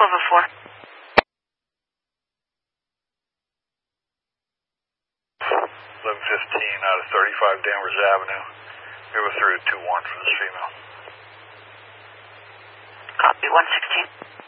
over 4. 11:15 out of 35 Danvers Avenue. Here was through 2-1 for this female. Copy, 116.